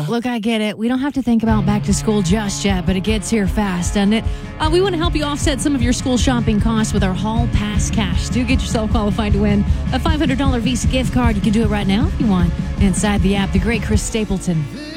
Look, I get it. We don't have to think about back to school just yet, but it gets here fast, doesn't it? We want to help you offset some of your school shopping costs with our Hall Pass Cash. Do get yourself qualified to win a $500 Visa gift card. You can do it right now if you want. Inside the app, the great Chris Stapleton.